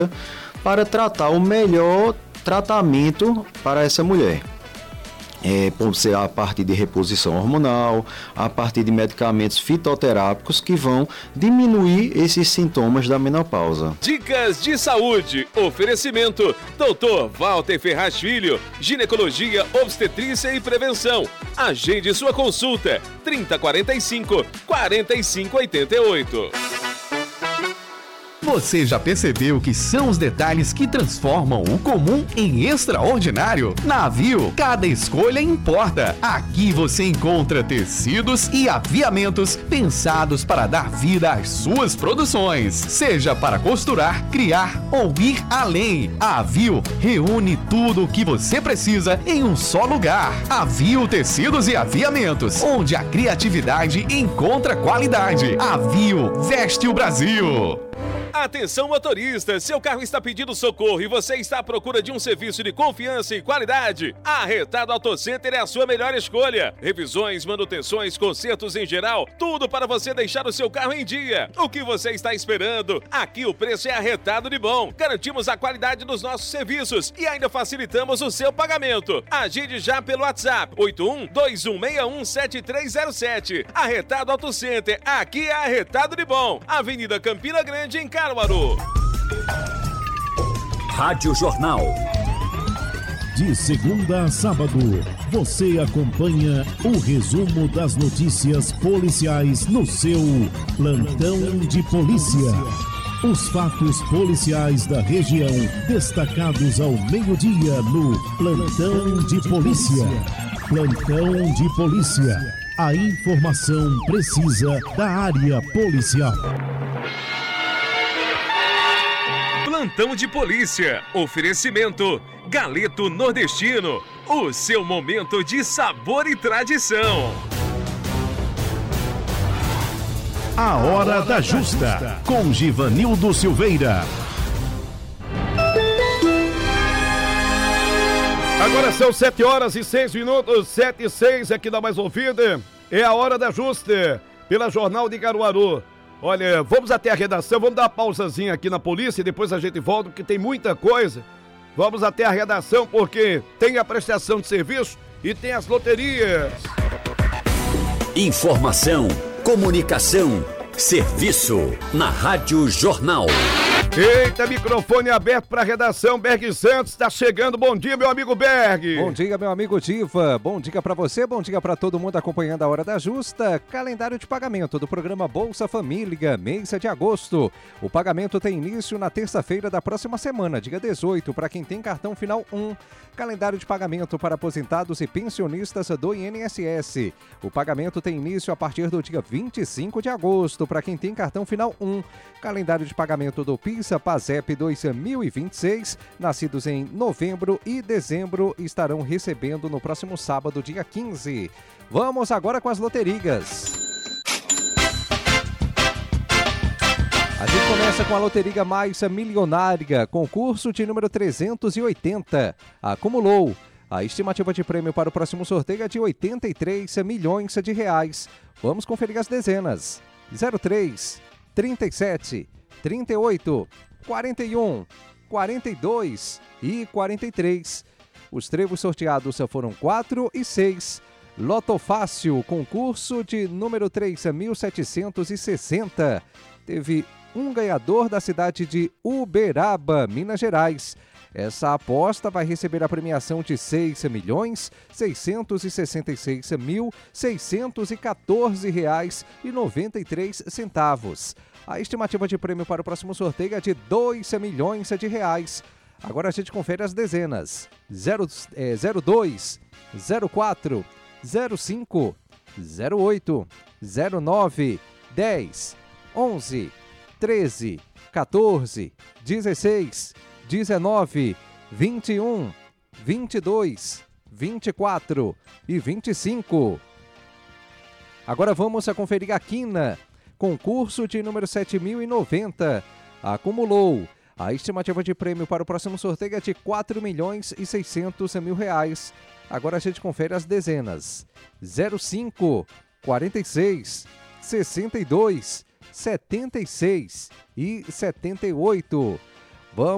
para tratar o melhor tratamento para essa mulher. Pode ser a partir de reposição hormonal, a partir de medicamentos fitoterápicos que vão diminuir esses sintomas da menopausa. Dicas de saúde. Oferecimento: Dr. Walter Ferraz Filho, ginecologia, obstetrícia e prevenção. Agende sua consulta: 3045-4588. Você já percebeu que são os detalhes que transformam o comum em extraordinário? Na Aviu, cada escolha importa. Aqui você encontra tecidos e aviamentos pensados para dar vida às suas produções. Seja para costurar, criar ou ir além. A Aviu reúne tudo o que você precisa em um só lugar. Aviu Tecidos e Aviamentos, onde a criatividade encontra qualidade. Aviu veste o Brasil. Atenção motorista, seu carro está pedindo socorro e você está à procura de um serviço de confiança e qualidade? A Retado Auto Center é a sua melhor escolha. Revisões, manutenções, consertos em geral, tudo para você deixar o seu carro em dia. O que você está esperando? Aqui o preço é arretado de bom. Garantimos a qualidade dos nossos serviços e ainda facilitamos o seu pagamento. Agende já pelo WhatsApp 81-2161-7307. Arretado Auto Center, aqui é arretado de bom. Avenida Campina Grande, em Caruaru. Rádio Jornal. De segunda a sábado, você acompanha o resumo das notícias policiais no seu Plantão de Polícia. Os fatos policiais da região destacados ao meio-dia no Plantão de Polícia. Plantão de Polícia. A informação precisa da área policial. Plantão de Polícia. Oferecimento: Galeto Nordestino. O seu momento de sabor e tradição. A Hora da Justa, com Givanildo Silveira. Agora são 7h06, 7h06, aqui dá mais ouvida. É a Hora da Justa, pela Jornal de Caruaru. Olha, vamos até a redação, vamos dar uma pausazinha aqui na polícia e depois a gente volta, porque tem muita coisa. Vamos até a redação, porque tem a prestação de serviço e tem as loterias. Informação, comunicação, serviço na Rádio Jornal. Eita, microfone aberto para a redação. Berg Santos está chegando. Bom dia, meu amigo Berg. Bom dia, meu amigo Diva. Bom dia para você, bom dia para todo mundo acompanhando a Hora da Justa. Calendário de pagamento do programa Bolsa Família, mês de agosto. O pagamento tem início na terça-feira da próxima semana, dia 18, para quem tem cartão final 1. Calendário de pagamento para aposentados e pensionistas do INSS. O pagamento tem início a partir do dia 25 de agosto, para quem tem cartão final 1. Calendário de pagamento do PISA PASEP 2026, nascidos em novembro e dezembro, estarão recebendo no próximo sábado, dia 15. Vamos agora com as loterias. A gente começa com a loteria mais milionária, concurso de número 380. Acumulou. A estimativa de prêmio para o próximo sorteio é de 83 milhões de reais. Vamos conferir as dezenas. 03, 37, 38, 41, 42 e 43. Os trevos sorteados foram 4 e 6. Loto Fácil, concurso de número 3.760. Teve um ganhador da cidade de Uberaba, Minas Gerais. Essa aposta vai receber a premiação de R$ 6.666.614,93. A estimativa de prêmio para o próximo sorteio é de R$ 2 milhões de reais. Agora a gente confere as dezenas. 02, 04, 05, 08, 09, 10, 11, 13, 14, 16, 19, 21, 22, 24 e 25. Agora vamos a conferir a quina. Concurso de número 7.090. Acumulou. A estimativa de prêmio para o próximo sorteio é de R$ 4.600.000 reais. Agora a gente confere as dezenas. 05, 46, 62, 76 e 78.